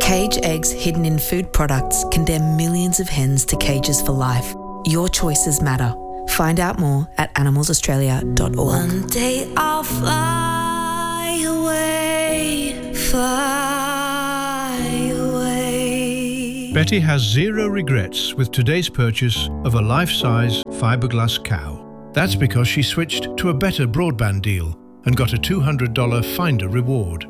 Cage eggs hidden in food products condemn millions of hens to cages for life. Your choices matter. Find out more at animalsaustralia.org. One day I'll fly away, fly away. Betty has zero regrets with today's purchase of a life-size fiberglass cow. That's because she switched to a better broadband deal and got a $200 Finder reward.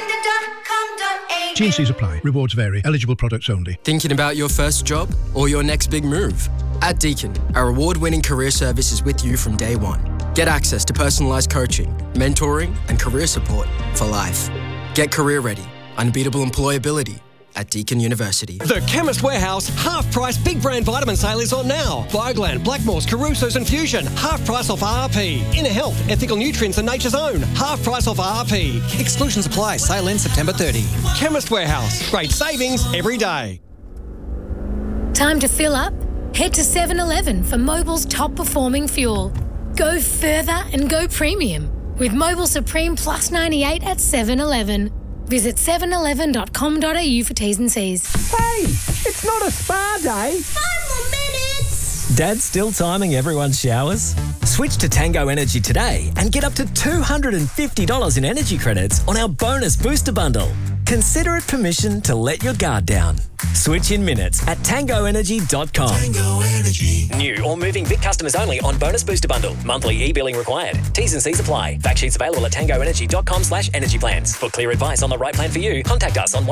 T&Cs apply. Rewards vary. Eligible products only. Thinking about your first job or your next big move? At Deakin, our award-winning career service is with you from day one. Get access to personalised coaching, mentoring and career support for life. Get career ready. Unbeatable employability at Deakin University. The Chemist Warehouse half-price big brand vitamin sale is on now. Bioglan, Blackmores, Caruso's and Fusion, half price off RP. Inner Health, Ethical Nutrients and Nature's Own, half price off RP. Exclusions apply. Sale ends September 30. Chemist Warehouse, great savings every day. Time to fill up? Head to 7-Eleven for Mobil's top performing fuel. Go further and go premium with Mobil Supreme Plus 98 at 7-Eleven. Visit 7eleven.com.au for T's and C's. Hey, it's not a spa day. 5 more minutes. Dad's still timing everyone's showers? Switch to Tango Energy today and get up to $250 in energy credits on our bonus booster bundle. Consider it permission to let your guard down. Switch in minutes at tangoenergy.com. Tango Energy. New or moving Vic customers only on bonus booster bundle. Monthly e-billing required. T's and C's apply. Fact sheets available at tangoenergy.com/energy plans. For clear advice on the right plan for you, contact us on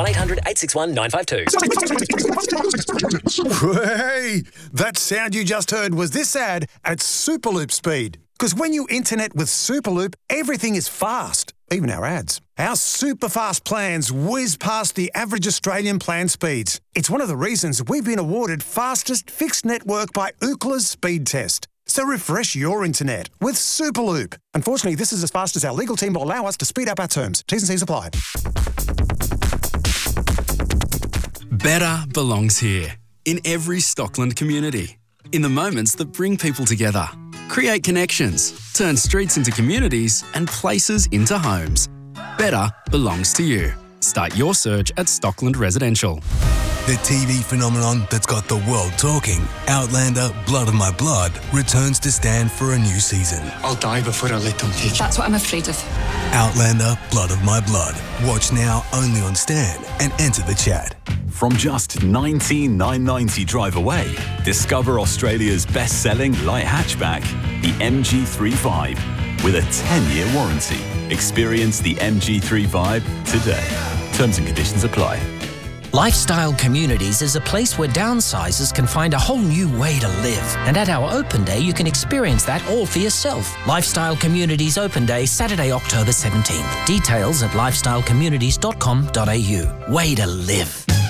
1-800-861-952. Hey, that sound you just heard was this ad at Superloop speed. Because when you internet with Superloop, everything is fast, even our ads. Our super fast plans whiz past the average Australian plan speeds. It's one of the reasons we've been awarded fastest fixed network by Ookla's speed test. So refresh your internet with Superloop. Unfortunately, this is as fast as our legal team will allow us to speed up our terms. T's and C's apply. Better belongs here, in every Stockland community. In the moments that bring people together. Create connections, turn streets into communities and places into homes. Better belongs to you. Start your search at Stockland Residential. The TV phenomenon that's got the world talking, Outlander Blood of My Blood, returns to Stan for a new season. I'll die before I let them take it. That's what I'm afraid of. Outlander Blood of My Blood. Watch now only on Stan and enter the chat. From just $19,990 drive away, discover Australia's best-selling light hatchback, the MG35, with a 10-year warranty. Experience the MG35 today. Terms and conditions apply. Lifestyle Communities is a place where downsizers can find a whole new way to live. And at our open day, you can experience that all for yourself. Lifestyle Communities Open Day, Saturday, October 17th. Details at lifestylecommunities.com.au. Way to live.